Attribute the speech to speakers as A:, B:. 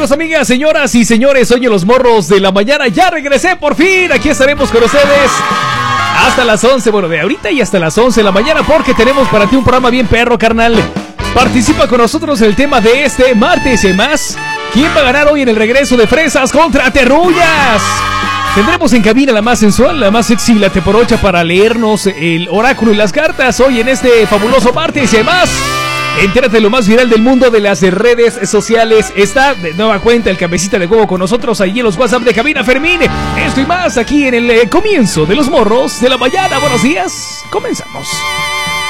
A: amigos, amigas, señoras y señores, hoy en Los Morros de la Mañana ya regresé por fin, aquí estaremos con ustedes hasta las 11, bueno, de ahorita y hasta las 11 de la mañana porque tenemos para ti un programa bien perro, carnal. Participa con nosotros en el tema de este martes y más. ¿Quién va a ganar hoy en el regreso de Fresas contra Terrullas? Tendremos en cabina la más sensual, la más sexy, la teporocha para leernos el oráculo y las cartas hoy en este fabuloso martes y además. Entérate de lo más viral del mundo de las redes sociales. Está de nueva cuenta el cabecita de huevo con nosotros ahí en los WhatsApp de cabina, Fermín. Esto y más aquí en el comienzo de Los Morros de la Mañana. Buenos días, comenzamos.